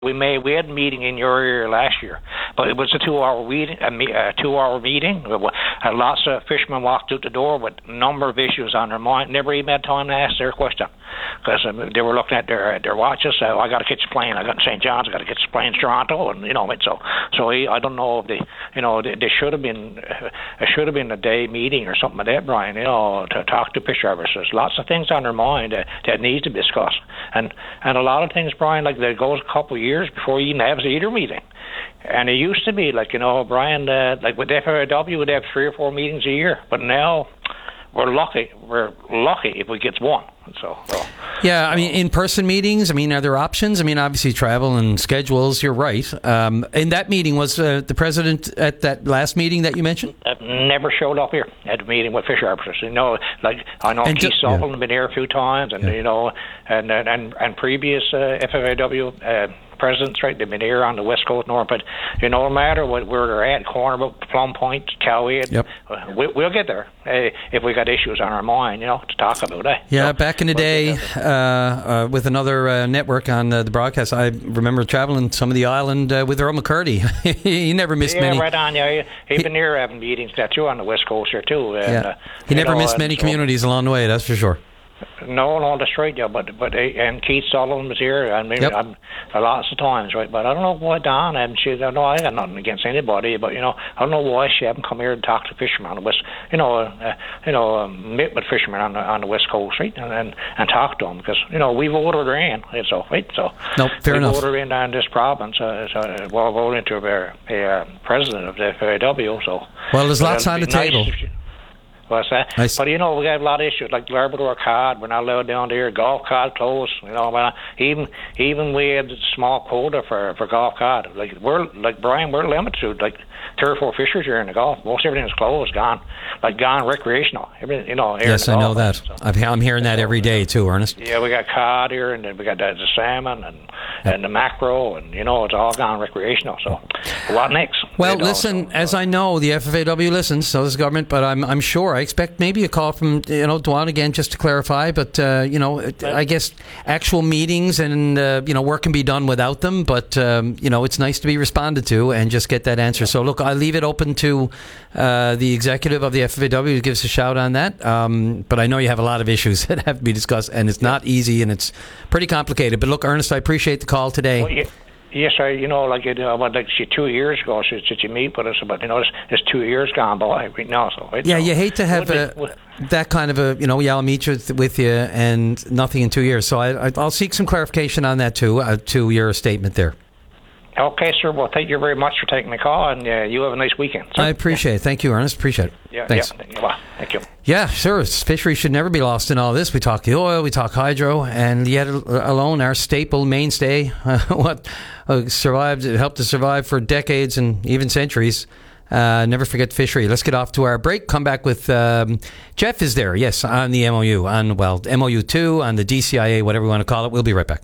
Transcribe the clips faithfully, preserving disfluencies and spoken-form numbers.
We made we had a meeting in your area last year, but it was a two-hour meeting. A, me, a two-hour meeting. Uh, lots of fishermen walked out the door with a number of issues on their mind. Never even had time to ask their question because um, they were looking at their their watches. So I got to catch a plane. I got to Saint John's. I got to catch a plane to Toronto, and you know, so so he, I don't know if they, you know, they, they should have been. Uh, it should have been a day meeting or something like that, Brian. You know, to talk to fish harvesters. There's lots of things on their mind that, that needs to be discussed, and and a lot of things, Brian, like there goes a couple of years before you even have a either meeting. And it used to be like, you know, Brian, uh, like with F A W, we'd have three or four meetings a year. But now we're lucky. We're lucky if we get one. So, so yeah, I mean, in-person meetings, I mean, are there options? I mean, obviously travel and schedules, you're right. Um, in that meeting, was uh, the president at that last meeting that you mentioned? I've never showed up here at a meeting with fish harvesters. You know, like I know And Keith ju- Sullivan yeah. been here a few times, and Yeah. you know, and and and, and previous uh, F A W uh, presidents, right? They've been here on the west coast, north. But you know, no matter what, where they're at, Cornerbrook, Plum Point, Cowhead, Yep. uh, we, we'll get there uh, if we got issues on our mind, you know, to talk about it. Yeah, So, back in the we'll day, get there. uh, uh, with another uh, network on uh, the broadcast, I remember traveling some of the island uh, with Earl McCurdy. He never missed yeah, many. right on. Yeah, he, He- been here having meetings that too on the west coast here too. And, Yeah. uh, He you never know, missed and many so- communities along the way, that's for sure. No, no, that's right. Yeah, but but uh, and Keith Sullivan was here. I mean, Yep. I'm, lots of times, right? But I don't know why Don and she. I know I got nothing against anybody, but you know, I don't know why she haven't come here to talk to fishermen on the west. You know, uh, you know, uh, meet with fishermen on the on the west coast, right? And and, and talk to them because you know we voted her in, and so right. So Nope, fair we enough. voted her in down this province. Uh, so uh, well, voted into a, a uh, president of the F A W. So Well, there's lots it'd on be the nice table. if she- What's that? Nice. But you know, we have a lot of issues like Labrador cod. We're not allowed down there. Golf cod closed. You know, but even even we had a small quota for for golf cod. Like we're like Brian, we're limited to like three or four fishers here in the Gulf. Most everything's closed, gone, like gone recreational. Everything, you know. here Yes, in I the know Gulf. that. So- I've- I'm hearing that every day too, Ernest. yeah, we got cod here, and then we got the, the salmon and and the mackerel, and you know, it's all gone recreational. So, what next? Well, You know, listen, so- as I know, the F A W listens, so does the government, but I'm I'm sure, I expect maybe a call from, you know, Dwan again, just to clarify, but, uh, you know, it- I guess actual meetings and, uh, you know, work can be done without them, but, um, you know, it's nice to be responded to and just get that answer. So, look, I leave it open to uh, the executive of the F A W to give us a shout on that, um, but I know you have a lot of issues that have to be discussed, and it's not easy, and it's pretty complicated. But, look, Ernest, I appreciate the call today. Well, yeah. Yes, I, you know, like, it, uh, what, like she, two years ago, she said you meet with us, but, you know, it's, it's two years gone by right now, so. Right Yeah, now. you hate to have Would a, be- would- that kind of a, you know, yeah, I'll meet you with, with you and nothing in two years. So I, I, I'll seek some clarification on that too, uh, to your statement there. Okay, sir. Well, thank you very much for taking the call, and uh, you have a nice weekend. Sir. I appreciate it. Thank you, Ernest. Appreciate it. Yeah, Thanks. yeah. Well, thank you. Yeah, sure. Fishery should never be lost in all this. We talk the oil, we talk hydro, and yet alone our staple mainstay, uh, what uh, survived, helped to survive for decades and even centuries. Uh, never forget fishery. Let's get off to our break. Come back with um, Jeff is there, yes, on the M O U, on, well, M O U two, on the D C I A, whatever we want to call it. We'll be right back.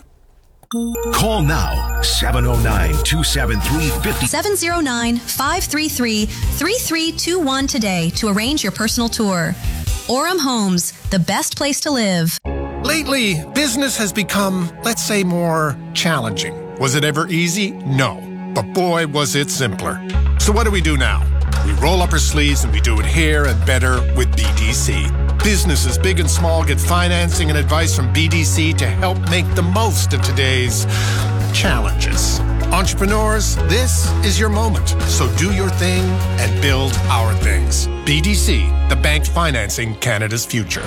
Call now, seven oh nine, two seven three, five oh seven oh nine, five three three, three three two one today to arrange your personal tour. Orem Homes, the best place to live. Lately, business has become, let's say, more challenging. Was it ever easy? No. But boy, was it simpler. So what do we do now? We roll up our sleeves and we do it here and better with B D C. Businesses big and small get financing and advice from B D C to help make the most of today's challenges. Entrepreneurs, this is your moment. So do your thing and build our things. B D C, the bank financing Canada's future.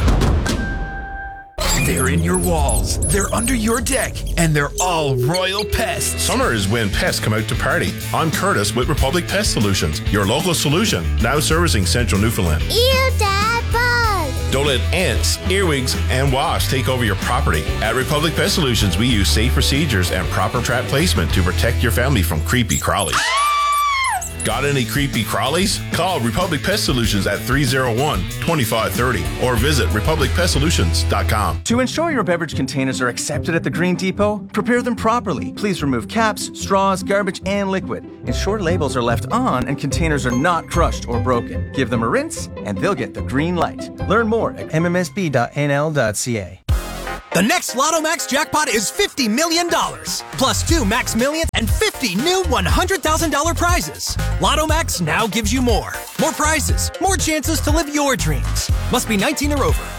They're in your walls, they're under your deck, and they're all royal pests. Summer is when pests come out to party. I'm Curtis with Republic Pest Solutions, your local solution, now servicing central Newfoundland. Ew, Dad, bug! Don't let ants, earwigs, and wasps take over your property. At Republic Pest Solutions, we use safe procedures and proper trap placement to protect your family from creepy crawlies. Got any creepy crawlies? Call Republic Pest Solutions at three oh one, two five three oh or visit republic pest solutions dot com. To ensure your beverage containers are accepted at the Green Depot, prepare them properly. Please remove caps, straws, garbage, and liquid. Ensure labels are left on and containers are not crushed or broken. Give them a rinse and they'll get the green light. Learn more at m m s b dot n l dot c a. The next Lotto Max jackpot is fifty million dollars, plus two Max Millions and fifty new one hundred thousand dollars prizes. Lotto Max now gives you more. More prizes, more chances to live your dreams. Must be nineteen or over.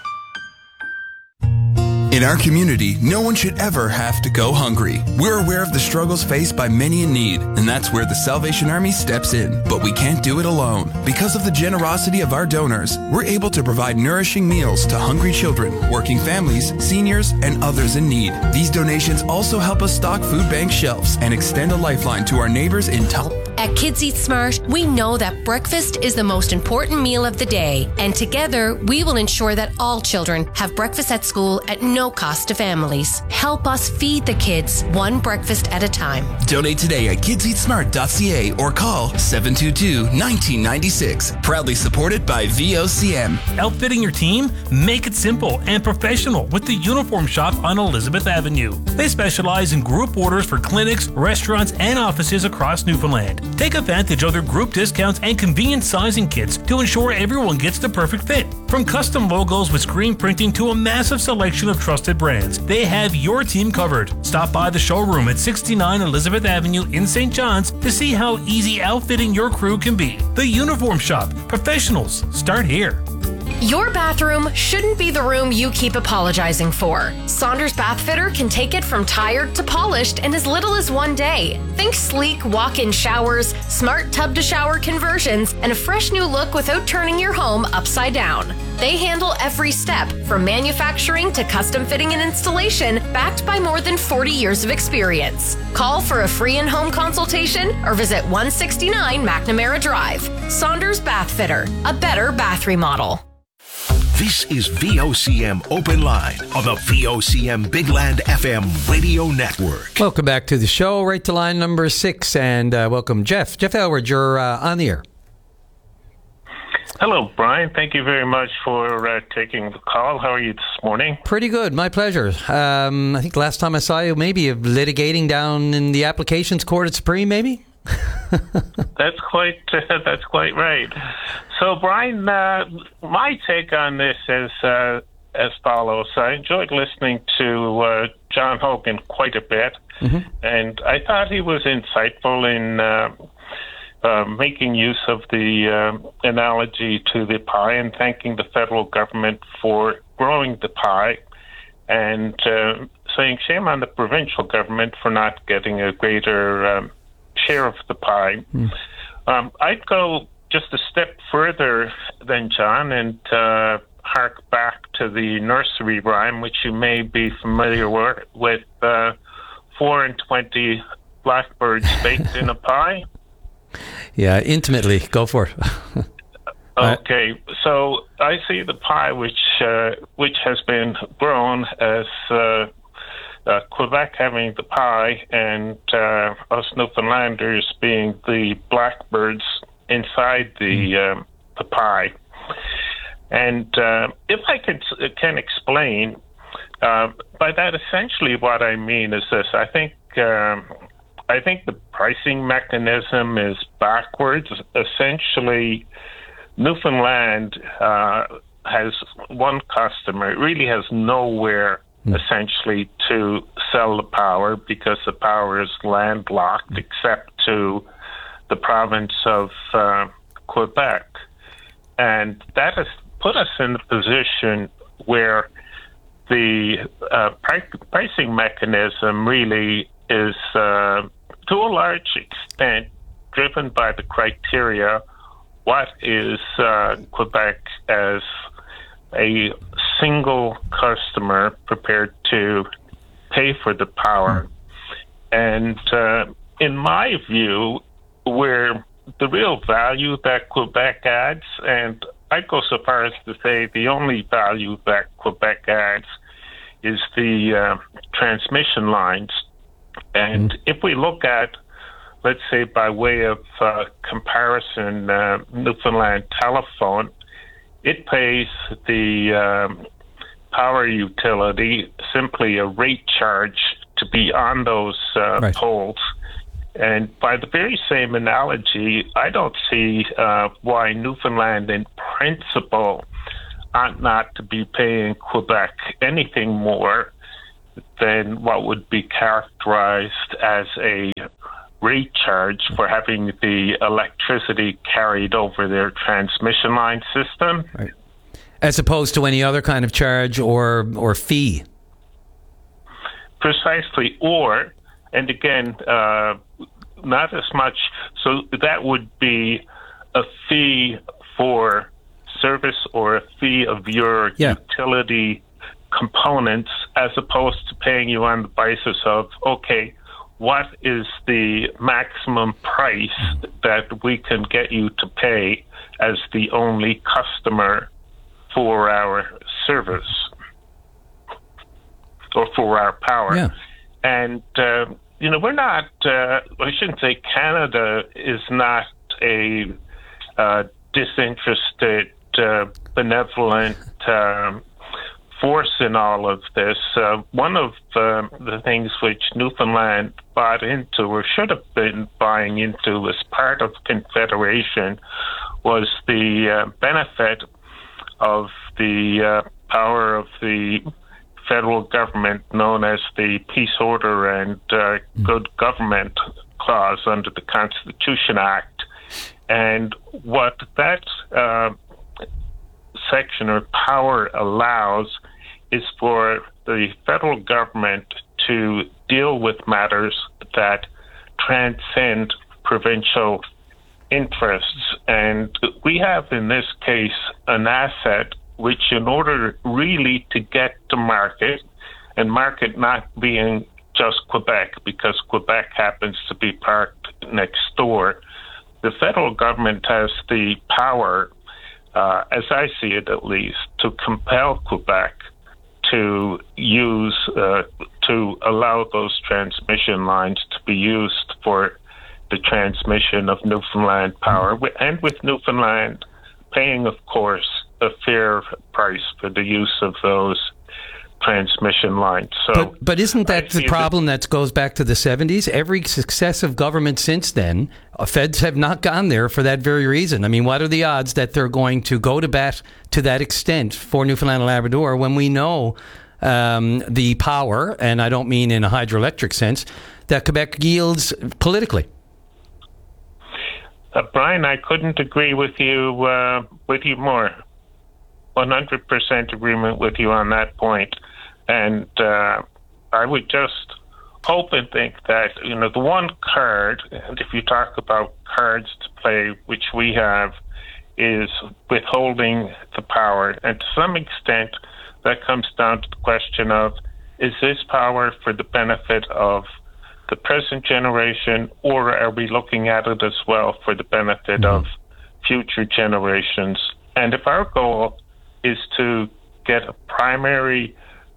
In our community, no one should ever have to go hungry. We're aware of the struggles faced by many in need, and that's where the Salvation Army steps in. But we can't do it alone. Because of the generosity of our donors, we're able to provide nourishing meals to hungry children, working families, seniors, and others in need. These donations also help us stock food bank shelves and extend a lifeline to our neighbors in Tal- At Kids Eat Smart, we know that breakfast is the most important meal of the day, and together we will ensure that all children have breakfast at school at no cost to families. Help us feed the kids one breakfast at a time. Donate today at kids eat smart dot c a or call seven two two, one nine nine six. Proudly supported by V O C M. Outfitting your team? Make it simple and professional with the Uniform Shop on Elizabeth Avenue. They specialize in group orders for clinics, restaurants, and offices across Newfoundland. Take advantage of their group discounts and convenient sizing kits to ensure everyone gets the perfect fit. From custom logos with screen printing to a massive selection of trusted brands, they have your team covered. Stop by the showroom at sixty-nine Elizabeth Avenue in Saint John's to see how easy outfitting your crew can be. The Uniform Shop. Professionals start here. Your bathroom shouldn't be the room you keep apologizing for. Saunders Bath Fitter can take it from tired to polished in as little as one day. Think sleek walk-in showers, smart tub-to-shower conversions, and a fresh new look without turning your home upside down. They handle every step, from manufacturing to custom fitting and installation, backed by more than forty years of experience. Call for a free in-home consultation or visit one sixty-nine McNamara Drive. Saunders Bath Fitter, a better bath remodel. This is V O C M Open Line on the V O C M Big Land F M radio network. Welcome back to the show, right to line number six, and uh, welcome Jeff. Jeff Elwood, you're uh, on the air. Hello, Brian. Thank you very much for uh, taking the call. How are you this morning? Pretty good. My pleasure. Um, I think last time I saw you, maybe litigating down in the applications court at Supreme, maybe? That's quite uh, that's quite right. So, Brian, uh, my take on this is uh, as follows. I enjoyed listening to uh, John Hogan quite a bit, mm-hmm. and I thought he was insightful in uh, uh, making use of the uh, analogy to the pie and thanking the federal government for growing the pie and uh, saying shame on the provincial government for not getting a greater um, share of the pie. Mm. Um, I'd go just a step further than John and uh, hark back to the nursery rhyme, which you may be familiar with, uh, four and twenty blackbirds baked in a pie. Yeah, intimately. Go for it. Okay, so I see the pie which uh, which has been grown as uh, uh, Quebec having the pie and uh, us Newfoundlanders being the blackbirds inside the um, the pie. And uh, if I can can explain, uh, by that essentially what I mean is this: I think um, I think the pricing mechanism is backwards. Essentially, Newfoundland uh, has one customer. It really has nowhere mm. essentially to sell the power because the power is landlocked except to the province of uh, Quebec. And that has put us in the position where the uh, pri- pricing mechanism really is, uh, to a large extent, driven by the criteria. What is uh, Quebec as a single customer prepared to pay for the power? And uh, in my view, where the real value that Quebec adds, and I'd go so far as to say the only value that Quebec adds is the uh, transmission lines. And mm-hmm. if we look at, let's say by way of uh, comparison, uh, Newfoundland Telephone, it pays the um, power utility simply a rate charge to be on those uh, right. poles. And by the very same analogy, I don't see uh, why Newfoundland in principle ought not to be paying Quebec anything more than what would be characterized as a rate charge for having the electricity carried over their transmission line system. Right. As opposed to any other kind of charge or or fee. Precisely. Or, and again, uh, not as much, so that would be a fee for service or a fee of your yeah. utility components, as opposed to paying you on the basis of, okay, what is the maximum price that we can get you to pay as the only customer for our service or for our power? Yeah. And, uh, you know, we're not, uh, I shouldn't say Canada is not a uh, disinterested, uh, benevolent um, force in all of this. Uh, one of uh, the things which Newfoundland bought into, or should have been buying into as part of Confederation, was the uh, benefit of the uh, power of the federal government, known as the Peace, Order, and uh, Good Government Clause under the Constitution Act. And what that uh, section or power allows is for the federal government to deal with matters that transcend provincial interests. And we have in this case an asset which, in order really to get to market, and market not being just Quebec, because Quebec happens to be parked next door, the federal government has the power, uh, as I see it at least, to compel Quebec to use, uh, to allow those transmission lines to be used for the transmission of Newfoundland power, and with Newfoundland paying, of course, a fair price for the use of those transmission lines. So, but, but isn't that the problem that, that goes back to the seventies? Every successive government since then, uh, feds have not gone there for that very reason. I mean, what are the odds that they're going to go to bat to that extent for Newfoundland and Labrador when we know um, the power, and I don't mean in a hydroelectric sense, that Quebec yields politically? Uh, Brian, I couldn't agree with you uh, with you more. one hundred percent agreement with you on that point. And uh, I would just hope and think that, you know, the one card, and if you talk about cards to play, which we have, is withholding the power. And to some extent, that comes down to the question of, is this power for the benefit of the present generation, or are we looking at it as well for the benefit mm-hmm. of future generations? And if our goal is to get a primary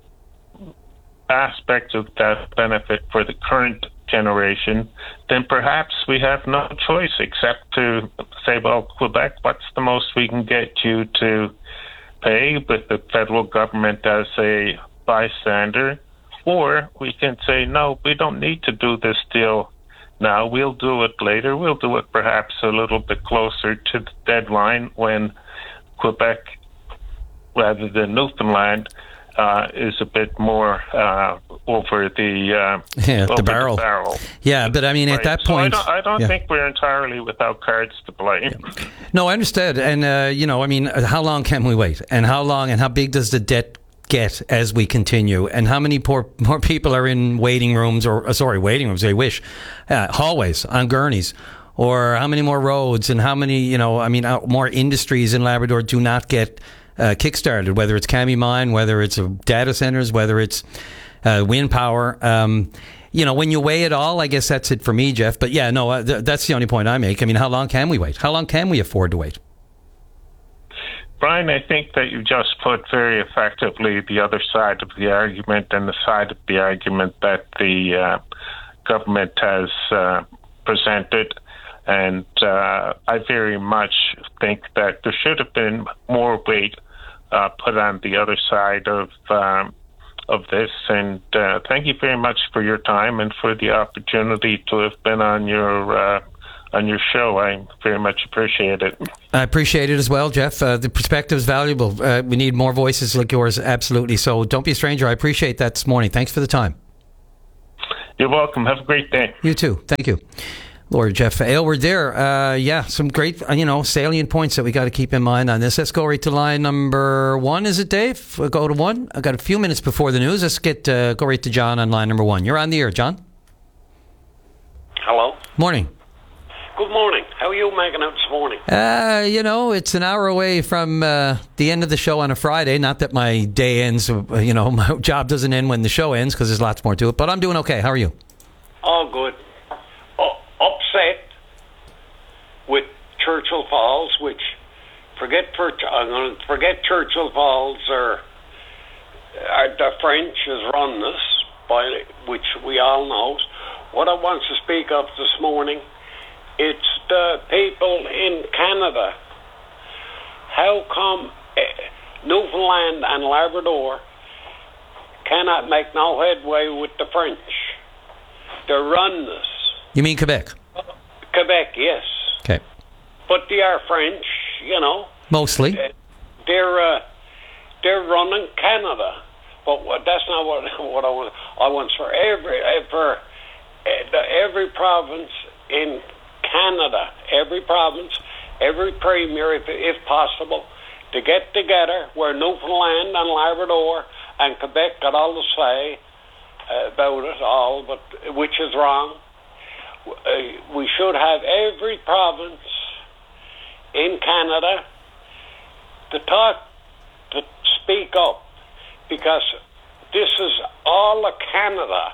aspect of that benefit for the current generation, then perhaps we have no choice except to say, well, Quebec, what's the most we can get you to pay with the federal government as a bystander? Or we can say, no, we don't need to do this deal now. We'll do it later. We'll do it perhaps a little bit closer to the deadline when Quebec, rather than Newfoundland, uh, is a bit more uh, over the uh, yeah, over the barrel. The barrel. Yeah, but I mean, right. at that so point, I don't, I don't yeah. think we're entirely without cards to play. Yeah. No, I understand, and uh, you know, I mean, how long can we wait, and how long, and how big does the debt get as we continue, and how many poor more people are in waiting rooms, or uh, sorry, waiting rooms? They wish uh, hallways on gurneys. Or how many more roads, and how many, you know, I mean, uh, more industries in Labrador do not get uh, kickstarted, whether it's Kami Mine, whether it's uh, data centers, whether it's uh, wind power. Um, you know, when you weigh it all, I guess that's it for me, Jeff. But yeah, no, uh, th- that's the only point I make. I mean, how long can we wait? How long can we afford to wait? Brian, I think that you just put very effectively the other side of the argument, and the side of the argument that the uh, government has uh, presented. And uh, I very much think that there should have been more weight uh, put on the other side of um, of this. And uh, thank you very much for your time and for the opportunity to have been on your uh, on your show. I very much appreciate it. I appreciate it as well, Jeff. Uh, the perspective is valuable. Uh, we need more voices like yours, absolutely. So don't be a stranger. I appreciate that this morning. Thanks for the time. You're welcome. Have a great day. You too. Thank you. Lord Jeff Aylward there. Uh, yeah, some great, you know, salient points that we got to keep in mind on this. Let's go right to line number one. Is it, Dave? We'll go to one. I've got a few minutes before the news. Let's get uh, go right to John on line number one. You're on the air, John. Hello. Morning. Good morning. How are you making out this morning? Uh, you know, it's an hour away from uh, the end of the show on a Friday. Not that my day ends, you know, my job doesn't end when the show ends because there's lots more to it. But I'm doing okay. How are you? All good. Upset with Churchill Falls, which forget for I'm going to forget Churchill Falls or, or the French has run this, by which we all know. What I want to speak of this morning, it's the people in Canada. How come uh, Newfoundland and Labrador cannot make no headway with the French? They run this. You mean Quebec? Quebec, yes. Okay. But they are French, you know. Mostly. They're uh, they're running Canada, but what, that's not what what I want. I want for every for every province in Canada, every province, every premier, if, if possible, to get together where Newfoundland and Labrador and Quebec got all to say uh, about it all, but which is wrong. Uh, we should have every province in Canada to talk, to speak up, because this is all of Canada.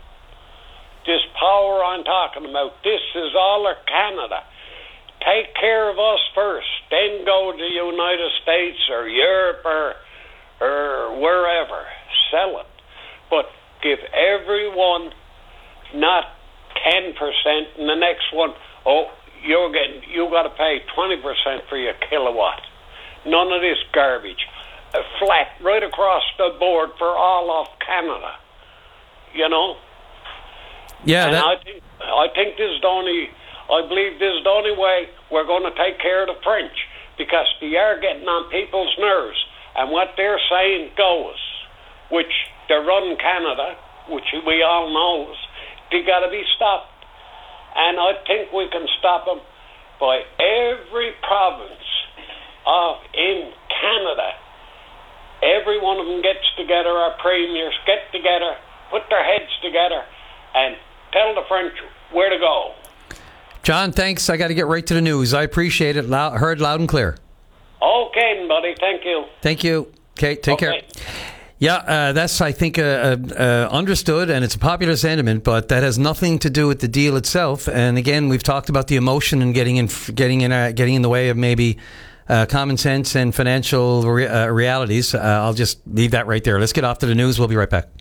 This power I'm talking about, this is all of Canada. Take care of us first, then go to the United States or Europe or, or wherever. Sell it. But give everyone not ten percent, and the next one, oh, you're getting, you got to pay twenty percent for your kilowatt. None of this garbage. A flat right across the board for all of Canada. You know? Yeah, and that... I think, I think this is the only, I believe this is the only way we're going to take care of the French, because they are getting on people's nerves, and what they're saying goes, which they're running Canada, which we all know. They got to be stopped. And I think we can stop them by every province of in Canada. Every one of them gets together, our premiers get together, put their heads together, and tell the French where to go. John, thanks. I got to get right to the news. I appreciate it. Loud, heard loud and clear. Okay, buddy. Thank you. Thank you. Okay, take okay. care. Yeah, uh, that's, I think, uh, uh, understood, and it's a popular sentiment, but that has nothing to do with the deal itself. And again, we've talked about the emotion and getting in, getting in, uh, getting in the way of maybe uh, common sense and financial re- uh, realities. Uh, I'll just leave that right there. Let's get off to the news. We'll be right back.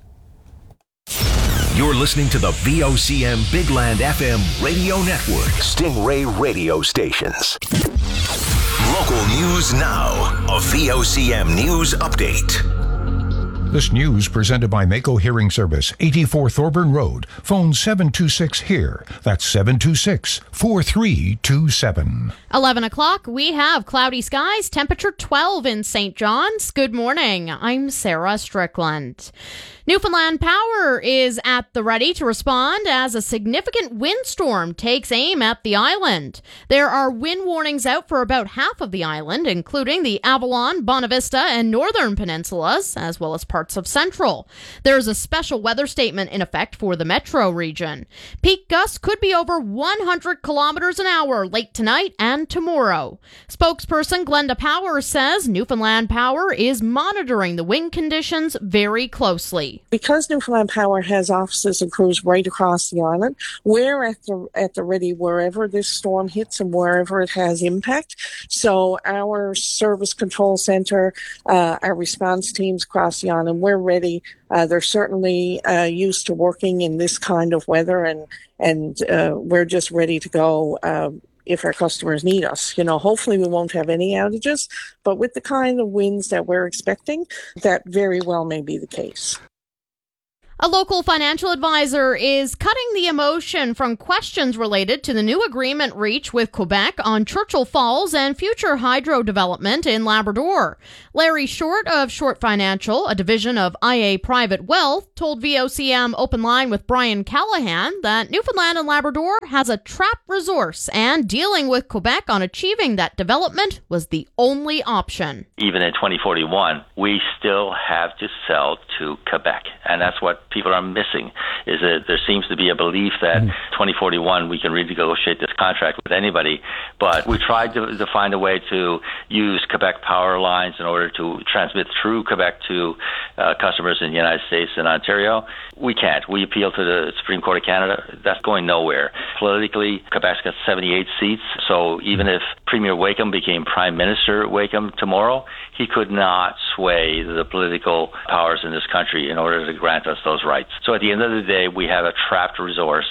You're listening to the V O C M Big Land F M radio network. Stingray radio stations. Local news now. A V O C M news update. This news presented by Mako Hearing Service, eighty-four Thorburn Road. Phone seven two six HEAR. That's seven two six, four three two seven. eleven o'clock, we have cloudy skies, temperature twelve in Saint John's. Good morning. I'm Sarah Strickland. Newfoundland Power is at the ready to respond as a significant windstorm takes aim at the island. There are wind warnings out for about half of the island, including the Avalon, Bonavista, and Northern Peninsulas, as well as parts of Central. There's a special weather statement in effect for the metro region. Peak gusts could be over one hundred kilometers an hour late tonight and tomorrow. Spokesperson Glenda Power says Newfoundland Power is monitoring the wind conditions very closely. Because Newfoundland Power has offices and crews right across the island, we're at the at the ready wherever this storm hits and wherever it has impact. So our service control center, uh, our response teams across the island, we're ready. Uh, they're certainly uh, used to working in this kind of weather, and and uh, we're just ready to go. Uh, if our customers need us. You know, hopefully we won't have any outages, but with the kind of winds that we're expecting, that very well may be the case. A local financial advisor is cutting the emotion from questions related to the new agreement reached with Quebec on Churchill Falls and future hydro development in Labrador. Larry Short of Short Financial, a division of I A Private Wealth, told V O C M Open Line with Brian Callahan that Newfoundland and Labrador has a trapped resource and dealing with Quebec on achieving that development was the only option. Even in twenty forty-one, we still have to sell to Quebec, and that's what people are missing, is that there seems to be a belief that mm. twenty forty-one we can renegotiate this contract with anybody, but we tried to, to find a way to use Quebec power lines in order to transmit through Quebec to uh, customers in the United States and Ontario. We can't. We appeal to the Supreme Court of Canada. That's going nowhere. Politically, Quebec's got seventy-eight seats, so even if Premier Wakeham became Prime Minister Wakeham tomorrow, he could not sway the political powers in this country in order to grant us those rights. So at the end of the day, we have a trapped resource.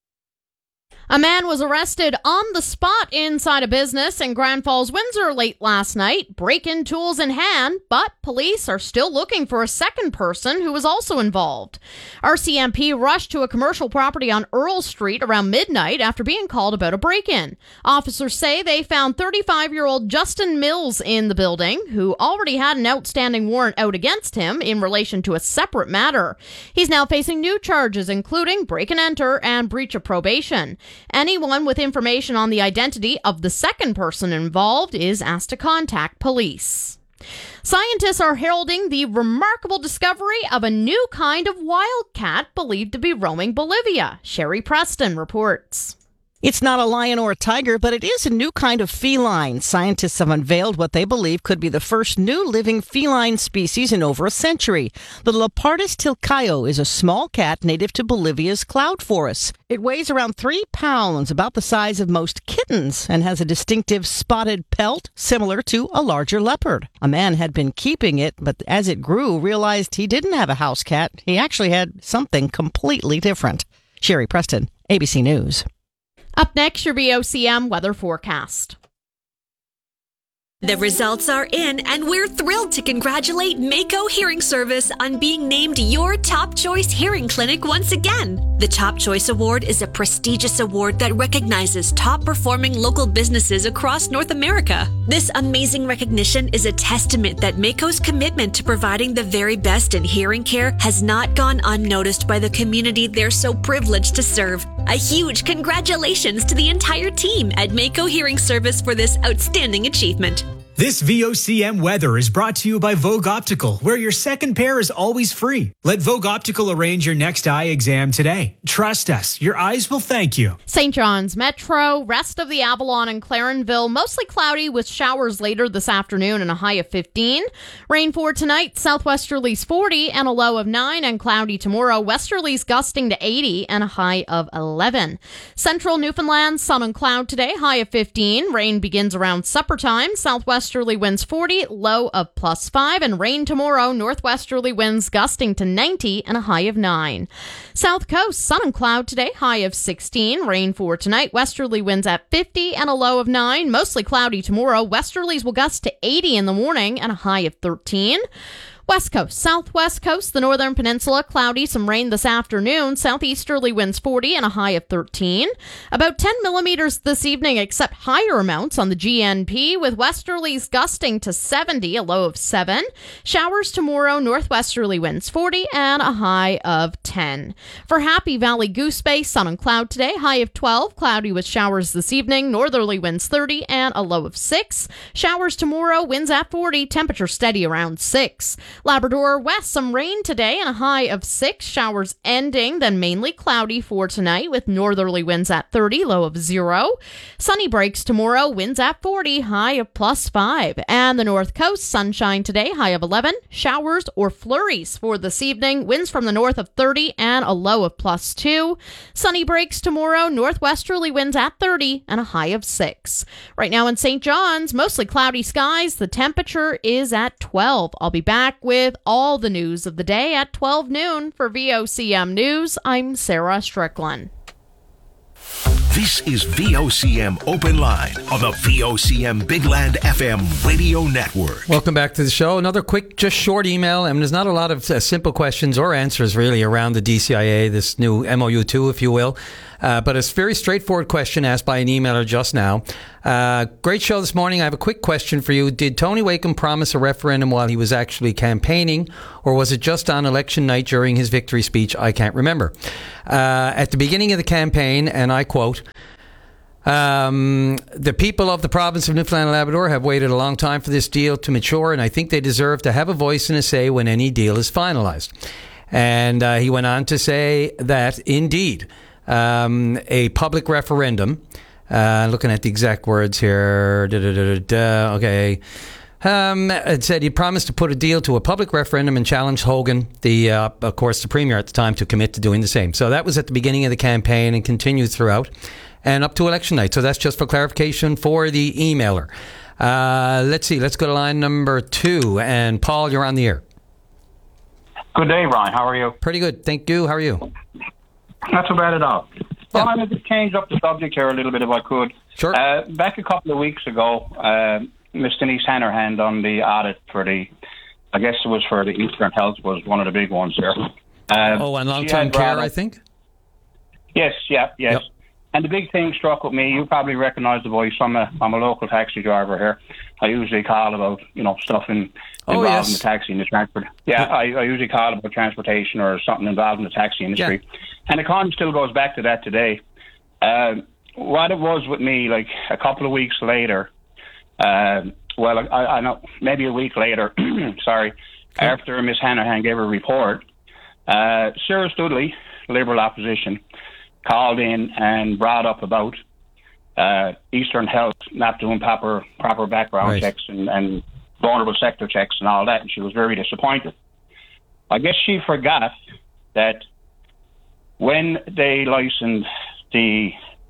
A man was arrested on the spot inside a business in Grand Falls, Windsor late last night, break-in tools in hand, but police are still looking for a second person who was also involved. R C M P rushed to a commercial property on Earl Street around midnight after being called about a break-in. Officers say they found thirty-five-year-old Justin Mills in the building, who already had an outstanding warrant out against him in relation to a separate matter. He's now facing new charges, including break-and-enter and breach of probation. Anyone with information on the identity of the second person involved is asked to contact police. Scientists are heralding the remarkable discovery of a new kind of wildcat believed to be roaming Bolivia. Sherry Preston reports. It's not a lion or a tiger, but it is a new kind of feline. Scientists have unveiled what they believe could be the first new living feline species in over a century. The Leopardus tilcaio is a small cat native to Bolivia's cloud forests. It weighs around three pounds, about the size of most kittens, and has a distinctive spotted pelt similar to a larger leopard. A man had been keeping it, but as it grew, realized he didn't have a house cat. He actually had something completely different. Sherry Preston, A B C News. Up next, your V O C M weather forecast. The results are in, and we're thrilled to congratulate Mako Hearing Service on being named your Top Choice Hearing Clinic once again. The Top Choice Award is a prestigious award that recognizes top-performing local businesses across North America. This amazing recognition is a testament that Mako's commitment to providing the very best in hearing care has not gone unnoticed by the community they're so privileged to serve. A huge congratulations to the entire team at Mako Hearing Service for this outstanding achievement. This V O C M weather is brought to you by Vogue Optical, where your second pair is always free. Let Vogue Optical arrange your next eye exam today. Trust us, your eyes will thank you. Saint John's Metro, rest of the Avalon and Clarenville, mostly cloudy with showers later this afternoon and a high of fifteen. Rain for tonight, southwesterlies forty and a low of nine, and cloudy tomorrow, westerlies gusting to eighty and a high of eleven. Central Newfoundland, sun and cloud today, high of fifteen. Rain begins around supper time, southwest Westerly winds forty, low of plus five, and rain tomorrow, northwesterly winds gusting to ninety and a high of nine. South Coast, sun and cloud today, high of sixteen. Rain for tonight, westerly winds at fifty and a low of nine. Mostly cloudy tomorrow, westerlies will gust to eighty in the morning and a high of thirteen. West Coast, Southwest Coast, the Northern Peninsula, cloudy, some rain this afternoon. Southeasterly winds forty and a high of thirteen. About ten millimeters this evening, except higher amounts on the G N P, with westerlies gusting to seventy, a low of seven. Showers tomorrow, northwesterly winds forty and a high of ten. For Happy Valley Goose Bay, sun and cloud today, high of twelve, cloudy with showers this evening. Northerly winds thirty and a low of six. Showers tomorrow, winds at forty, temperature steady around six. Labrador West, some rain today and a high of six. Showers ending, then mainly cloudy for tonight with northerly winds at thirty, low of zero. Sunny breaks tomorrow, winds at forty, high of plus five. And the North Coast, sunshine today, high of eleven. Showers or flurries for this evening, winds from the north of thirty and a low of plus two. Sunny breaks tomorrow, northwesterly winds at thirty and a high of six. Right now in Saint John's, mostly cloudy skies. The temperature is at twelve. I'll be back with all the news of the day at twelve noon. For V O C M News, I'm Sarah Strickland. This is V O C M Open Line on the V O C M Big Land F M radio network. Welcome back to the show. Another quick, just short email. I mean, there's not a lot of uh, simple questions or answers really around the D C I A, this new M O U two, if you will. Uh, but it's a very straightforward question asked by an emailer just now. Uh, great show this morning. I have a quick question for you. Did Tony Wakeham promise a referendum while he was actually campaigning, or was it just on election night during his victory speech? I can't remember. Uh, at the beginning of the campaign, and I quote, Um, the people of the province of Newfoundland and Labrador have waited a long time for this deal to mature, and I think they deserve to have a voice and a say when any deal is finalized. And uh, he went on to say that, indeed, um, a public referendum, uh, looking at the exact words here, da, da, da, da, da, okay, Um, it said he promised to put a deal to a public referendum and challenged Hogan, the uh, of course, the Premier at the time, to commit to doing the same. So that was at the beginning of the campaign and continued throughout and up to election night. So that's just for clarification for the emailer. Uh, let's see. Let's go to line number two. And Paul, you're on the air. Good day, Ryan. How are you? Pretty good. Thank you. How are you? Not too bad at all. Well, I'm going to change up the subject here a little bit if I could. Sure. Uh, back a couple of weeks ago, uh, Miss Denise Hanrahan on the audit for the, I guess it was for the Eastern Health, was one of the big ones there. Uh, oh, and long-term care, I think? Yes, yeah, yes. Yep. And the big thing struck with me, you probably recognise the voice. I'm a, I'm a local taxi driver here. I usually call about, you know, stuff in, oh, involved yes. in the taxi and the transport. Yeah, I, I usually call about transportation or something involved in the taxi industry. Yeah. And the con still goes back to that today. Uh, what it was with me, like a couple of weeks later, uh, well, I, I know, maybe a week later, sorry, okay. after Miss Hanrahan gave her report, uh, Sarah Studley, Liberal opposition, called in and brought up about uh, Eastern Health not doing proper proper background right. checks and, and vulnerable sector checks and all that, and she was very disappointed. I guess she forgot that when they licensed the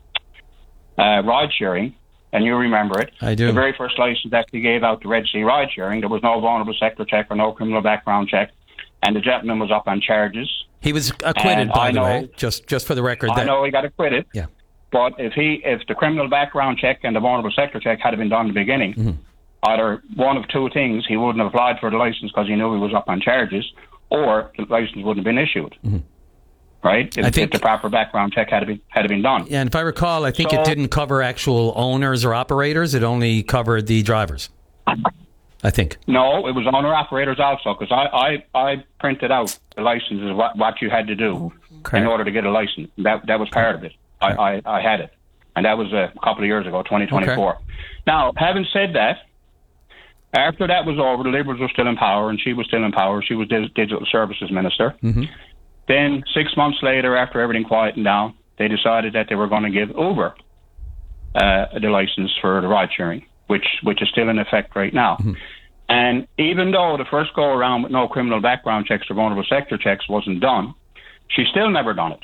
uh, ride sharing, and you remember it, I do. The very first license that they gave out to Red Sea ride sharing, there was no vulnerable sector check or no criminal background check, and the gentleman was up on charges. He was acquitted, and by I the know, way, just just for the record. I that, know he got acquitted. Yeah. But if he, if the criminal background check and the vulnerable sector check had been done in the beginning, mm-hmm. either one of two things, he wouldn't have applied for the license because he knew he was up on charges, or the license wouldn't have been issued. Mm-hmm. Right? If, I think, if the proper background check had been had been done. Yeah, and if I recall, I think so, it didn't cover actual owners or operators. It only covered the drivers. I think. No, it was owner operators also, because I, I, I printed out the licenses, what, what you had to do okay. in order to get a license. That that was part of it. I, I, I had it. And that was a couple of years ago, twenty twenty-four. Okay. Now, having said that, after that was over, the Liberals were still in power, and she was still in power. She was Digital Services Minister. Mm-hmm. Then, six months later, after everything quietened down, they decided that they were going to give Uber uh, the license for the ride sharing, which which is still in effect right now. Mm-hmm. And even though the first go around with no criminal background checks or vulnerable sector checks wasn't done, she still never done it.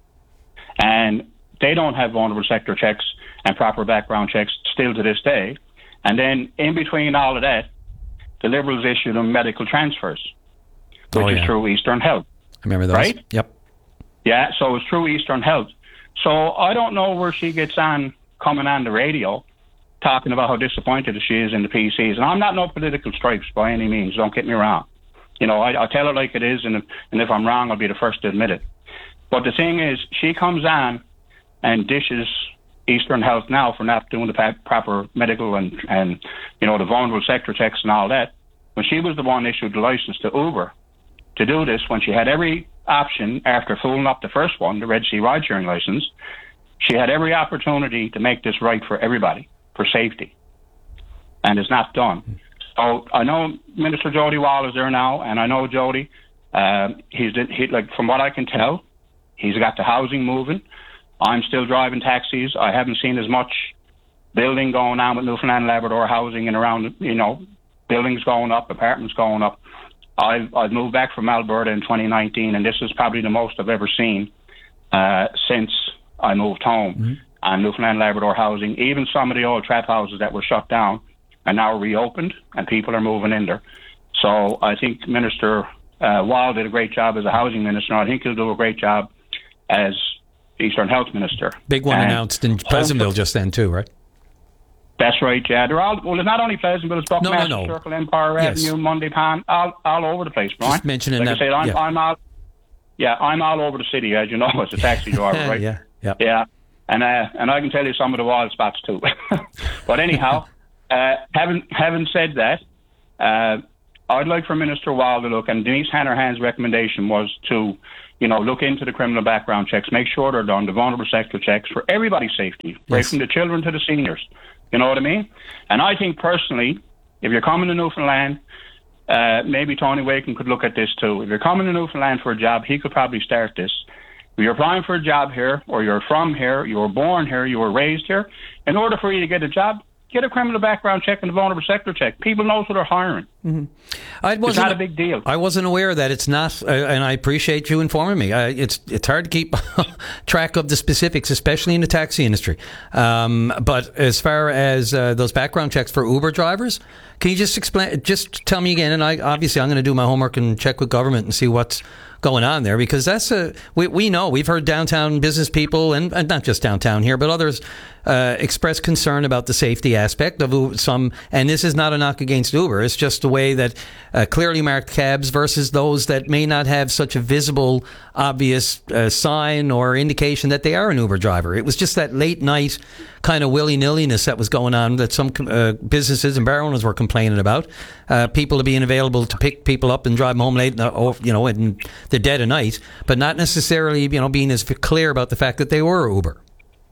And they don't have vulnerable sector checks and proper background checks still to this day. And then in between all of that, the Liberals issued them medical transfers, which oh, yeah. is through Eastern Health. I remember those. Right? Yep. Yeah, so it's through Eastern Health. So I don't know where she gets on coming on the radio talking about how disappointed she is in the P Cs. And I'm not no political stripes by any means, don't get me wrong. You know, I, I'll tell it like it is, and if, and if I'm wrong, I'll be the first to admit it. But the thing is, she comes on and dishes Eastern Health now for not doing the pa- proper medical and, and, you know, the vulnerable sector checks and all that, when she was the one issued the license to Uber to do this, when she had every option after fooling up the first one, the Red Sea ride-sharing license, she had every opportunity to make this right for everybody, for safety, and it's not done. So I know Minister Jody Wall is there now, and I know Jody, uh, he's he, like from what I can tell, he's got the housing moving. I'm still driving taxis. I haven't seen as much building going on with Newfoundland and Labrador housing and around, you know, buildings going up, apartments going up. I've, I've moved back from Alberta in twenty nineteen, and this is probably the most I've ever seen uh, since I moved home. Mm-hmm. And Newfoundland and Labrador housing, even some of the old trap houses that were shut down are now reopened, and people are moving in there. So I think Minister uh, Wall did a great job as a housing minister. I think he'll do a great job as Eastern Health Minister. Big one And announced in Pleasantville just then too, right? That's right, yeah. They're all, well, it's not only Pleasantville, it's Buckmaster no, no. Circle, Empire Yes. Avenue, Monday Pan, all, all over the place, Brian. Just mentioning like that, I said, I'm, yeah. I'm all, yeah, I'm all over the city, as you know, as a taxi driver, right? yeah, yeah. Yeah, and uh, and I can tell you some of the wild spots too. But anyhow, uh, having having said that, uh, I'd like for Minister Wall to look, and Denise Hanrahan's recommendation was to, you know, look into the criminal background checks, make sure they're done, the vulnerable sector checks for everybody's safety, right Yes. from the children to the seniors. You know what I mean? And I think personally, if you're coming to Newfoundland, uh, maybe Tony Waken could look at this too. If you're coming to Newfoundland for a job, he could probably start this. If you're applying for a job here, or you're from here, you were born here, you were raised here, in order for you to get a job, get a criminal background check and a vulnerable sector check. People know who they're hiring. Mm-hmm. I wasn't, it's not a big deal. I wasn't aware that it's not, uh, and I appreciate you informing me. Uh, it's it's hard to keep track of the specifics, especially in the taxi industry. Um, but as far as uh, those background checks for Uber drivers, can you just explain? Just tell me again. And I obviously I'm going to do my homework and check with government and see what's going on there, because that's a we, we know we've heard downtown business people and, and not just downtown here but others uh, express concern about the safety aspect of some, and this is not a knock against Uber, it's just the way that uh, clearly marked cabs versus those that may not have such a visible obvious uh, sign or indication that they are an Uber driver. It was just that late night kind of willy-nilliness that was going on that some uh, businesses and bar owners were complaining about, uh, people being available to pick people up and drive them home late, uh, you know, in the dead of night, but not necessarily, you know, being as clear about the fact that they were Uber.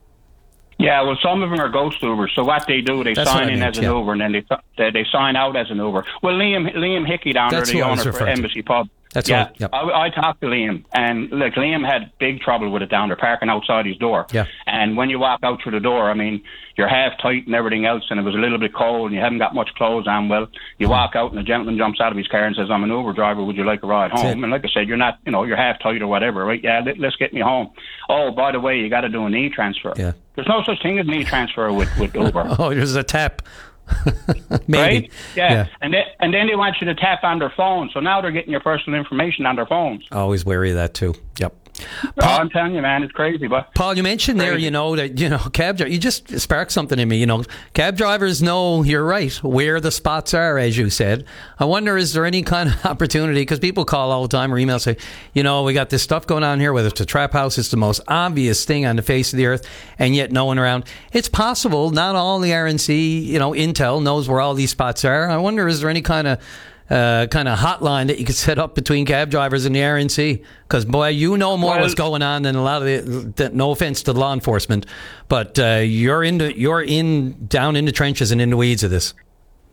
Yeah, well, some of them are ghost Ubers. So what they do, they That's sign what I in meant, as an yeah. Uber, and then they, they they sign out as an Uber. Well, Liam Liam Hickey down That's there, the who I was owner for referring to. Embassy Pub. That's yeah. right, yep. I, I talked to Liam, and look, Liam had big trouble with it down there, parking outside his door. Yeah. And when you walk out through the door, I mean, you're half tight and everything else, and it was a little bit cold, and you haven't got much clothes on. Well, you walk out, and the gentleman jumps out of his car and says, "I'm an Uber driver. Would you like a ride That's home?" it. And like I said, you're not, you know, you're half tight or whatever, right? Yeah, let, let's get me home. Oh, by the way, you got to do an e-transfer. Yeah. There's no such thing as an e-transfer with with Uber. Oh, there's a tap. Maybe. Right? Yeah. Yeah. And then and then they want you to tap on their phone. So now they're getting your personal information on their phones. Always wary of that too. Yep. Oh, I'm telling you, man, it's crazy. But Paul, you mentioned there, you know, that, you know, cab dri- you just sparked something in me, you know, cab drivers know, you're right, where the spots are, as you said. I wonder, is there any kind of opportunity, because people call all the time or email say, you know, we got this stuff going on here, whether it's a trap house, it's the most obvious thing on the face of the earth, and yet no one around. It's possible not all the R N C, you know, intel knows where all these spots are. I wonder, is there any kind of Uh, kind of hotline that you could set up between cab drivers and the R N C? Because, boy, you know more Well, what's going on than a lot of the, the, no offense to law enforcement, but uh, you're into you're in down in the trenches and in the weeds of this.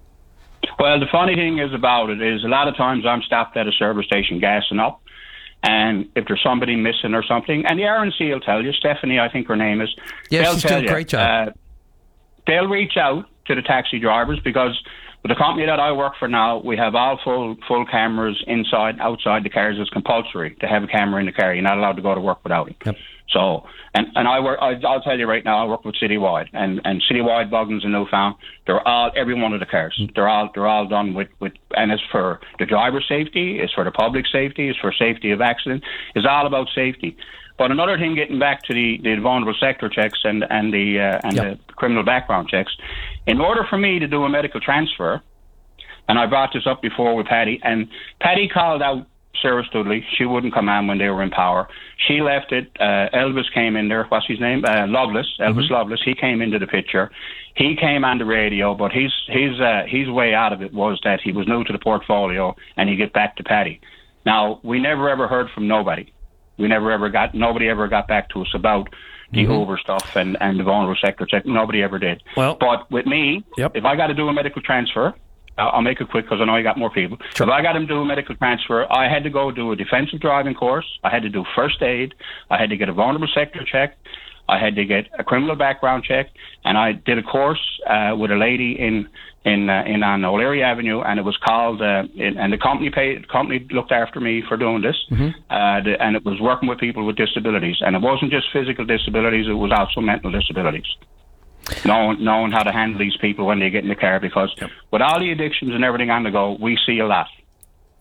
Well, the funny thing is about it is a lot of times I'm stopped at a service station gassing up, and if there's somebody missing or something, and the R N C will tell you, Stephanie, I think her name is, Yeah, they'll she's tell doing a you, great job. Uh, they'll reach out to the taxi drivers, because with the company that I work for now, we have all full full cameras inside, outside the cars. It's compulsory to have a camera in the car. You're not allowed to go to work without it. Yep. So, and, and I work, I, I'll tell you right now, I work with Citywide, and, and Citywide Boggins and Newfound, they're all, every one of the cars, they're all, they're all done with, with, and it's for the driver's safety, it's for the public safety, it's for safety of accident, it's all about safety. But another thing, getting back to the, the vulnerable sector checks and, and the, uh, and Yep. the criminal background checks, in order for me to do a medical transfer, and I brought this up before with Patty, and Patty called out Sarah Studley. She wouldn't come on when they were in power. She left it. Uh, Elvis came in there. What's his name? Uh, Loveless. Elvis Mm-hmm. Loveless. He came into the picture. He came on the radio, but his his uh, his way out of it was that he was new to the portfolio, and he get back to Patty. Now, we never ever heard from nobody. We never ever got, nobody ever got back to us about the Mhm. Uber stuff and, and the vulnerable sector check. Nobody ever did. Well, but with me, Yep. if I got to do a medical transfer, I'll I'll make it quick because I know you got more people. Sure. If I got to do a medical transfer, I had to go do a defensive driving course. I had to do first aid. I had to get a vulnerable sector check. I had to get a criminal background check, and I did a course uh, with a lady in in uh, in on O'Leary Avenue, and it was called. Uh, in, and the company paid. The company looked after me for doing this, Mm-hmm. uh, the, and it was working with people with disabilities, and it wasn't just physical disabilities; it was also mental disabilities. Knowing, knowing how to handle these people when they get in the car, because with all the addictions and everything on the go, we see a lot.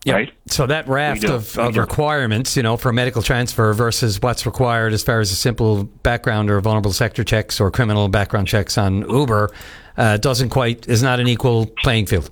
Yeah. right? So that raft We do. of, We of do. requirements, you know, for medical transfer versus what's required as far as a simple background or vulnerable sector checks or criminal background checks on Uber uh, doesn't quite, is not an equal playing field.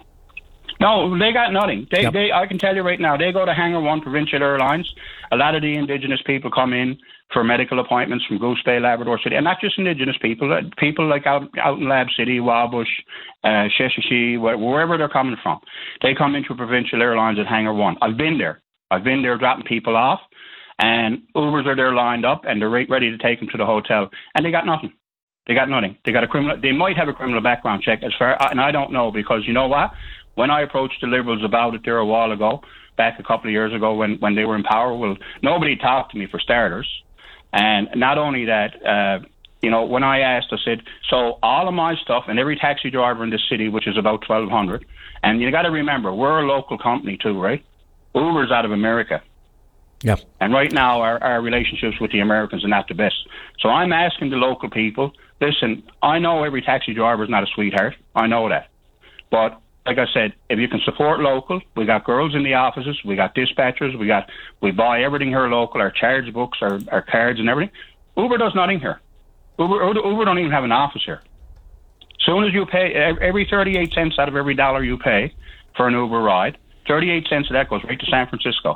No, they got nothing. They, Yep. they, I can tell you right now, they go to Hangar One Provincial Airlines. A lot of the Indigenous people come in for medical appointments from Goose Bay, Labrador City, and not just Indigenous people. uh, People like out out in Lab City, Wabush, uh, Sheshashi, wh- wherever they're coming from, they come into Provincial Airlines at Hangar One. I've been there. I've been there dropping people off, and Ubers are there lined up, and they're re- ready to take them to the hotel, and they got nothing. They got nothing. They got a criminal. They might have a criminal background check, as far, and I don't know, because you know what? When I approached the Liberals about it there a while ago, back a couple of years ago when, when they were in power, well, nobody talked to me for starters. And not only that, uh, you know, when I asked, I said, so all of my stuff and every taxi driver in this city, which is about twelve hundred, and you got to remember, we're a local company too, right? Uber's out of America. Yeah. And right now, our, our relationships with the Americans are not the best. So I'm asking the local people, listen, I know every taxi driver is not a sweetheart. I know that. But like I said, if you can support local, we got girls in the offices, we got dispatchers, we got we buy everything here local, our charge books, our, our cards and everything. Uber does nothing here. Uber, Uber don't even have an office here. As soon as you pay, every thirty-eight cents out of every dollar you pay for an Uber ride, thirty-eight cents of that goes right to San Francisco.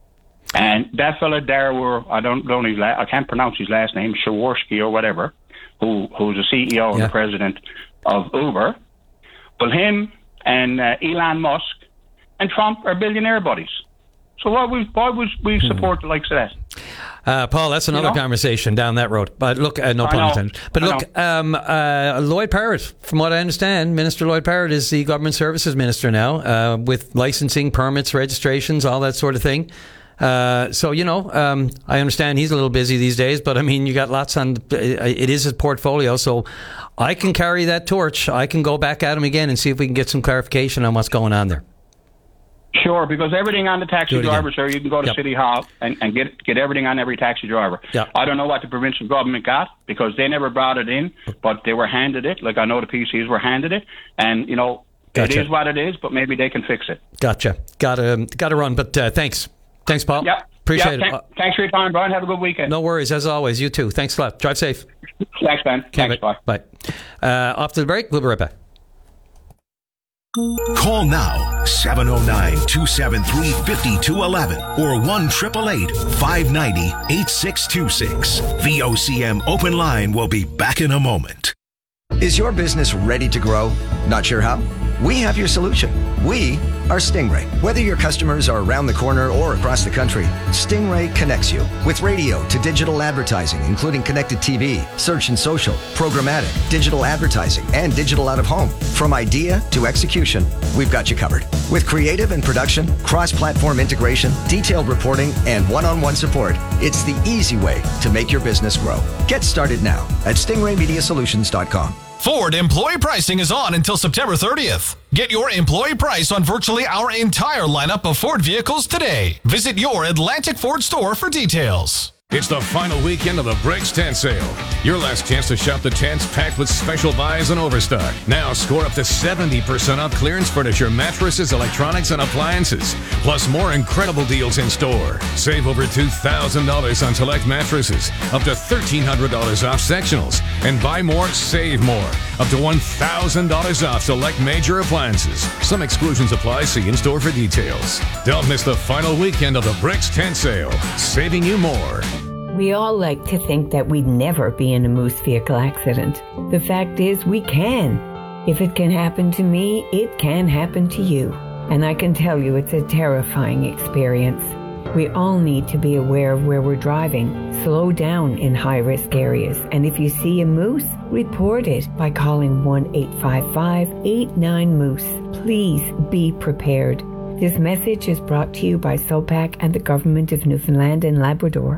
And that fella Darwar, I don't don't even, I can't pronounce his last name, Shaworsky or whatever, who who's the C E O and Yeah. the president of Uber. Well, him and uh, Elon Musk and Trump are billionaire buddies. So why we why was we support the likes of that? Uh, Paul, that's another You know? conversation down that road. But look, uh, no I pun know. intended. But I look, um, uh, Lloyd Parrott, from what I understand, Minister Lloyd Parrott is the Government Services Minister now, uh, with licensing, permits, registrations, all that sort of thing. Uh, so, you know, um, I understand he's a little busy these days, but I mean, you got lots on, it is his portfolio. So I can carry that torch. I can go back at him again and see if we can get some clarification on what's going on there. Sure, because everything on the taxi Do it again. driver, sir, you can go to Yep. City Hall and, and get get everything on every taxi driver. Yep. I don't know what the provincial government got because they never brought it in, but they were handed it. Like I know the P Cs were handed it, and you know Gotcha. it is what it is. But maybe they can fix it. Gotcha. Got to, got to run, but uh, thanks. Thanks, Paul. Yeah, Appreciate yeah, it. thank- Thanks for your time, Brian. Have a good weekend. No worries, as always. You too. Thanks a lot. Drive safe. Thanks, Ben. Okay, Thanks, bye. bye. Bye. Uh, off to the break. We'll be right back. Call now seven oh nine, two seven three, five two one one or one eight eight eight, five nine zero, eight six two six. V O C M Open Line will be back in a moment. Is your business ready to grow? Not sure how? We have your solution. We are Stingray. Whether your customers are around the corner or across the country, Stingray connects you with radio to digital advertising, including connected T V, search and social, programmatic, digital advertising, and digital out of home. From idea to execution, we've got you covered. With creative and production, cross-platform integration, detailed reporting, and one-on-one support, it's the easy way to make your business grow. Get started now at stingray media solutions dot com. Ford employee pricing is on until September thirtieth. Get your employee price on virtually our entire lineup of Ford vehicles today. Visit your Atlantic Ford store for details. It's the final weekend of the Bricks Tent Sale. Your last chance to shop the tents packed with special buys and overstock. Now score up to seventy percent off clearance furniture, mattresses, electronics, and appliances. Plus more incredible deals in store. Save over two thousand dollars on select mattresses. Up to thirteen hundred dollars off sectionals. And buy more, save more. Up to one thousand dollars off select major appliances. Some exclusions apply. See in store for details. Don't miss the final weekend of the Bricks Tent Sale. Saving you more. We all like to think that we'd never be in a moose vehicle accident. The fact is, we can. If it can happen to me, it can happen to you. And I can tell you it's a terrifying experience. We all need to be aware of where we're driving. Slow down in high-risk areas. And if you see a moose, report it by calling one eight five five, eight nine, moose. Please be prepared. This message is brought to you by SOPAC and the Government of Newfoundland and Labrador.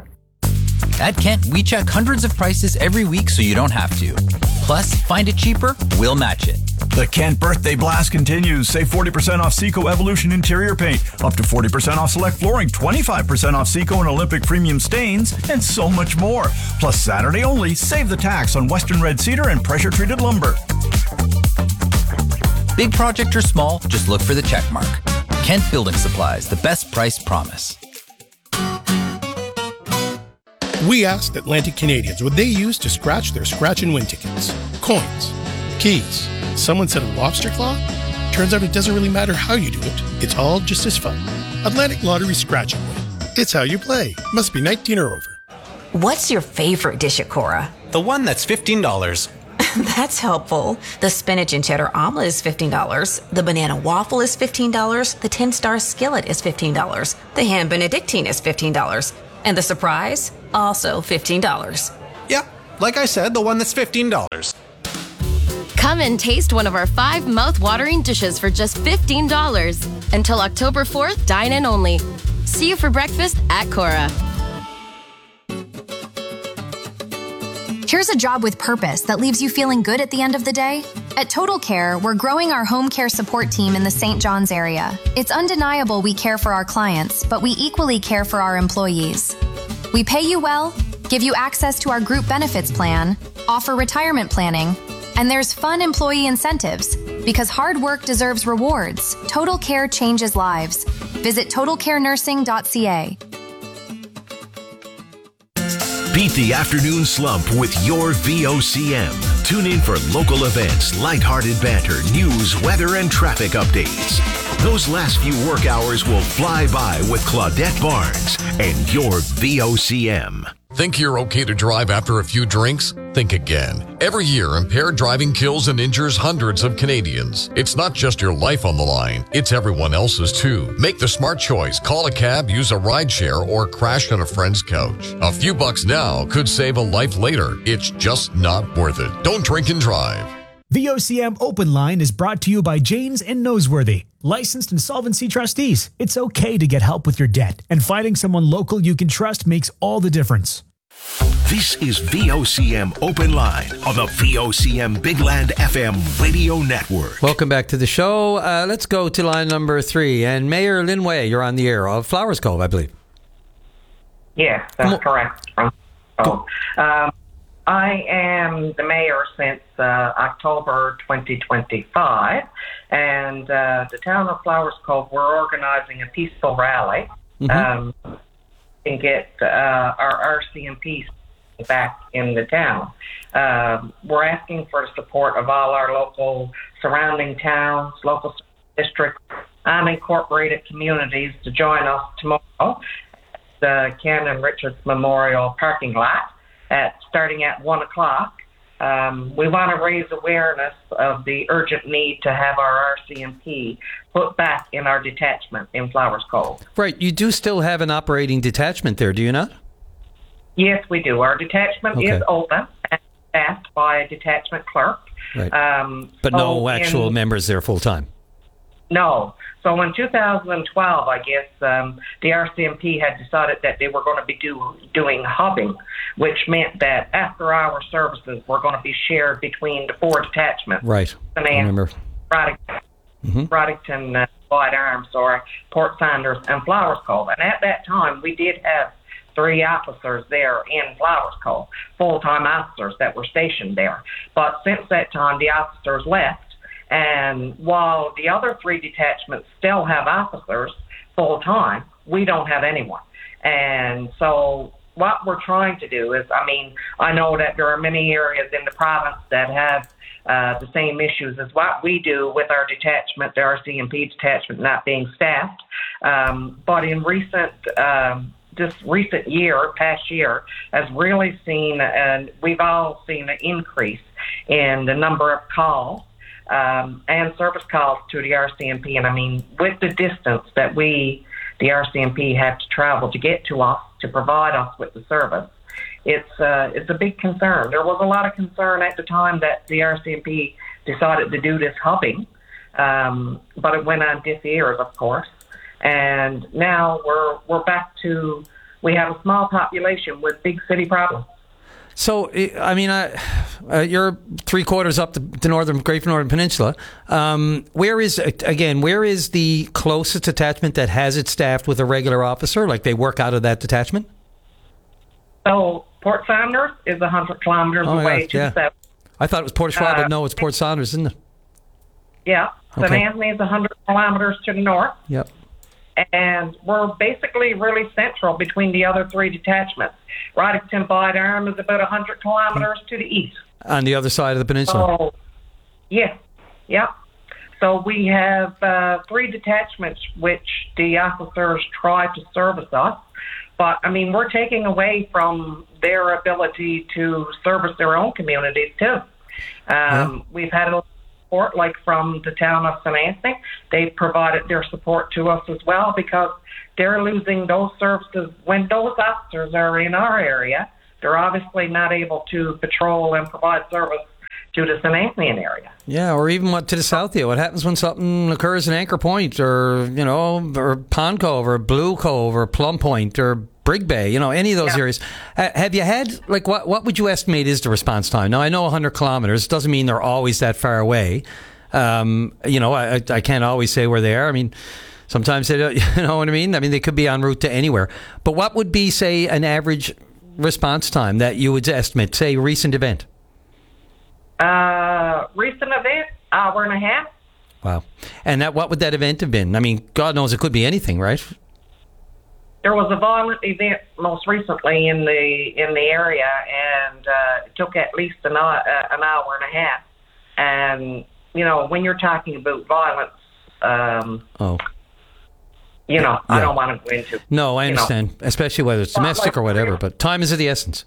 At Kent, we check hundreds of prices every week so you don't have to. Plus, find it cheaper, we'll match it. The Kent Birthday Blast continues. Save forty percent off Seco Evolution interior paint, up to forty percent off select flooring, twenty-five percent off Seco and Olympic premium stains, and so much more. Plus, Saturday only, save the tax on Western Red Cedar and pressure-treated lumber. Big project or small, just look for the check mark. Kent Building Supplies, the best price promise. We asked Atlantic Canadians what they use to scratch their scratch and win tickets. Coins, keys. Someone said a lobster claw? Turns out it doesn't really matter how you do it. It's all just as fun. Atlantic Lottery Scratch and Win. It's how you play. Must be nineteen or over. What's your favorite dish at Cora? The one that's fifteen dollars. That's helpful. The spinach and cheddar omelet is fifteen dollars. The banana waffle is fifteen dollars. The ten-star skillet is fifteen dollars. The ham benedictine is fifteen dollars. And the surprise? Also fifteen dollars. Yeah, like I said, the one that's fifteen dollars. Come and taste one of our five mouth-watering dishes for just fifteen dollars. Until October fourth, dine in only. See you for breakfast at Cora. Here's a job with purpose that leaves you feeling good at the end of the day. At Total Care, we're growing our home care support team in the Saint John's area. It's undeniable we care for our clients, but we equally care for our employees. We pay you well, give you access to our group benefits plan, offer retirement planning, and there's fun employee incentives. Because hard work deserves rewards, Total Care changes lives. Visit total care nursing dot c a. Beat the afternoon slump with your V O C M. Tune in for local events, lighthearted banter, news, weather, and traffic updates. Those last few work hours will fly by with Claudette Barnes and your V O C M. Think you're okay to drive after a few drinks? Think again. Every year, impaired driving kills and injures hundreds of Canadians. It's not just your life on the line, it's everyone else's too. Make the smart choice. Call a cab, use a rideshare, or crash on a friend's couch. A few bucks now could save a life later. It's just not worth it. Don't drink and drive. The O C M Open Line is brought to you by Janes and Noseworthy, licensed insolvency trustees. It's okay to get help with your debt, and finding someone local you can trust makes all the difference. This is V O C M Open Line on the V O C M Big Land F M radio network. Welcome back to the show. Uh, let's go to line number three. And Mayor Lynn Way, you're on the air of Flowers Cove, I believe. Yes, that's correct. Oh. Um, I am the mayor since uh, October twenty twenty-five, and uh, the town of Flowers Cove, we're organizing a peaceful rally mm-hmm. um, and get uh, our R C M P back in the town. Um, we're asking for the support of all our local surrounding towns, local districts, unincorporated communities to join us tomorrow at the Ken and Richards Memorial parking lot. At starting at one o'clock. Um, we want to raise awareness of the urgent need to have our R C M P put back in our detachment in Flowers Cove. Right. You do still have an operating detachment there, do you not? Yes, we do. Our detachment okay. is open and staffed by a detachment clerk. Right. Um, but so no actual in, members there full time? No. So in two thousand twelve, I guess, um, the R C M P had decided that they were going to be do, doing hubbing, which meant that after-hour services were going to be shared between the four detachments. Right. I remember. Fredericton, mm-hmm. Fredericton uh, White Arms, or Port Sanders, and Flowers Cove. And at that time, we did have three officers there in Flowers Cove, full-time officers that were stationed there. But since that time, the officers left. And while the other three detachments still have officers full-time, we don't have anyone. And so what we're trying to do is, I mean, I know that there are many areas in the province that have uh, the same issues as what we do with our detachment, the R C M P detachment not being staffed. Um, but in recent, um, this recent year, past year, has really seen, and we've all seen an increase in the number of calls Um, and service calls to the R C M P. And I mean, with the distance that we, the R C M P, have to travel to get to us, to provide us with the service, it's uh, it's a big concern. There was a lot of concern at the time that the R C M P decided to do this hubbing, um, but it went on deaf ears, of course. And now we're we're back to, we have a small population with big city problems. So, I mean, uh, uh, you're three quarters up the, the northern Great Northern Peninsula. Um, where is, again, where is the closest detachment that has it staffed with a regular officer? Like they work out of that detachment? So, Port Saunders is one hundred kilometers oh away God, to yeah. the south. I thought it was Port Schwab, uh, but no, it's Port Saunders, isn't it? Yeah. Saint Okay. Anthony is one hundred kilometers to the north. Yep. And we're basically really central between the other three detachments. Roddickton Bide Arm is about one hundred kilometers to the east. On the other side of the peninsula. So, yeah, yeah. So we have uh, three detachments which the officers try to service us. But, I mean, we're taking away from their ability to service their own communities, too. Um, yeah. We've had a lot of support, like from the town of Saint Anthony. They provided their support to us as well because they're losing those services. When those officers are in our area, they're obviously not able to patrol and provide service to the Saint Anthony area. Yeah, or even what to the south here. What happens when something occurs in Anchor Point, or you know, or Pond Cove, or Blue Cove, or Plum Point, or Brig Bay? You know, any of those yeah. areas. Uh, have you had like what? What would you estimate is the response time? Now, I know one hundred kilometers doesn't mean they're always that far away. Um, you know, I, I can't always say where they are. I mean, sometimes they don't, you know what I mean. I mean, they could be en route to anywhere. But what would be, say, an average response time that you would estimate? Say, recent event. Uh, recent event, hour and a half. Wow. And that, what would that event have been? I mean, God knows it could be anything, right? There was a violent event most recently in the in the area, and uh, it took at least an, uh, an hour and a half. And, you know, when you're talking about violence, um, oh. you know, yeah. I don't want to go into No, I understand, know. especially whether it's domestic well, like, or whatever, but time is of the essence.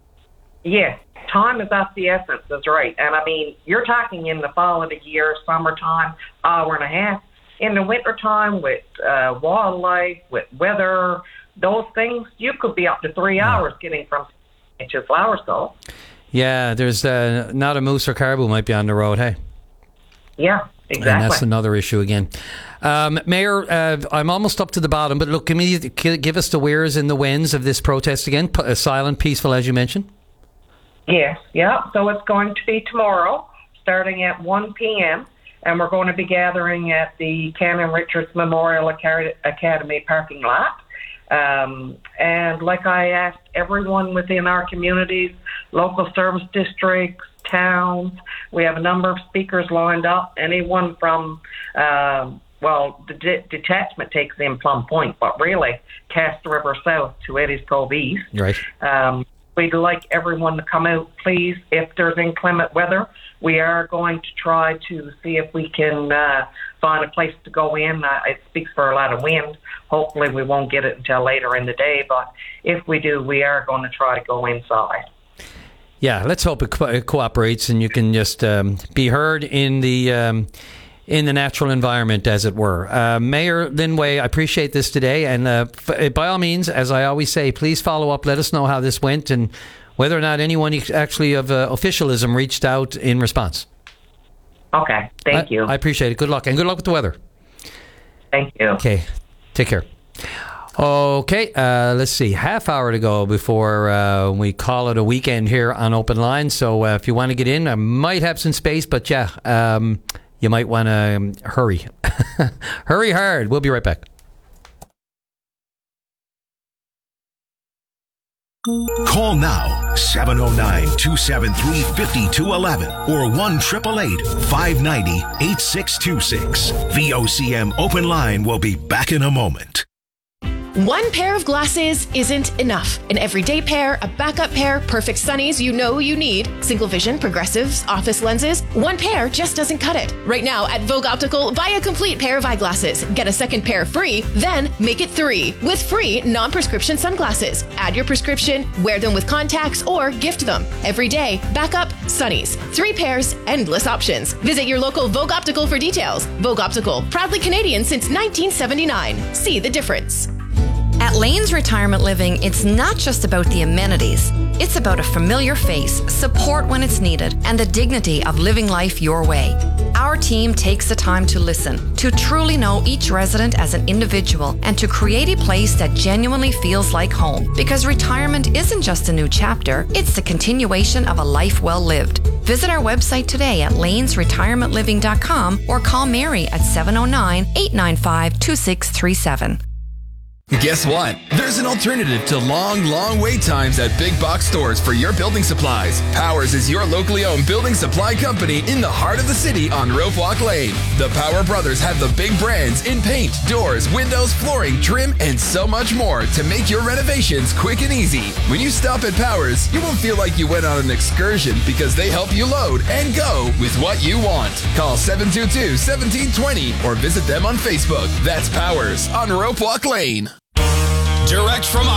Yeah. Time is of the essence, that's right. And I mean, you're talking in the fall of the year, summertime, hour and a half. In the wintertime, with uh, wildlife, with weather, those things, you could be up to three yeah. hours getting from to Flowersville. Yeah, there's uh, not a moose or caribou might be on the road, hey? Yeah, exactly. And that's another issue again. Um, Mayor, uh, I'm almost up to the bottom, but look, give, me, give us the wheres and the whens of this protest again, P- silent, peaceful, as you mentioned. Yes, yeah. So it's going to be tomorrow, starting at one p.m., and we're going to be gathering at the Canon Richards Memorial Academy parking lot. Um, and like I asked everyone within our communities, local service districts, towns, we have a number of speakers lined up. Anyone from, um, well, the de- detachment takes in Plum Point, but really Cast River South to Eddie's Cove East. Right. Um, We'd like everyone to come out, please. If there's inclement weather, we are going to try to see if we can uh, find a place to go in. Uh, it speaks for a lot of wind. Hopefully we won't get it until later in the day, but if we do, we are going to try to go inside. Yeah, let's hope it, co- it cooperates and you can just um, be heard in the... Um, in the natural environment, as it were. Uh, Mayor Linway, I appreciate this today. And uh, f- by all means, as I always say, please follow up. Let us know how this went and whether or not anyone actually of uh, officialism reached out in response. Okay. Thank I, you. I appreciate it. Good luck. And good luck with the weather. Thank you. Okay. Take care. Okay. Uh, let's see. Half hour to go before uh, we call it a weekend here on Open Line. So uh, if you want to get in, I might have some space. But yeah, um, you might want to um, hurry. Hurry hard. We'll be right back. Call now, seven oh nine, two seven three, five two one one or one eight eight eight, five nine zero, eight six two six. V O C M Open Line will be back in a moment. One pair of glasses isn't enough. An everyday pair, a backup pair, perfect sunnies you know you need, single vision, progressives, office lenses. One pair just doesn't cut it. Right now at Vogue Optical, buy a complete pair of eyeglasses. Get a second pair free, then make it three with free non-prescription sunglasses. Add your prescription, wear them with contacts, or gift them. Every day, backup, sunnies. Three pairs, endless options. Visit your local Vogue Optical for details. Vogue Optical, proudly Canadian since nineteen seventy-nine. See the difference. At Lane's Retirement Living, it's not just about the amenities. It's about a familiar face, support when it's needed, and the dignity of living life your way. Our team takes the time to listen, to truly know each resident as an individual, and to create a place that genuinely feels like home. Because retirement isn't just a new chapter, it's the continuation of a life well lived. Visit our website today at lanes retirement living dot com or call Mary at seven oh nine, eight nine five, two six three seven. Guess what? There's an alternative to long, long wait times at big box stores for your building supplies. Powers is your locally owned building supply company in the heart of the city on Rope Walk Lane. The Power Brothers have the big brands in paint, doors, windows, flooring, trim, and so much more to make your renovations quick and easy. When you stop at Powers, you won't feel like you went on an excursion because they help you load and go with what you want. Call seven two two, one seven two zero or visit them on Facebook. That's Powers on Rope Walk Lane. Direct from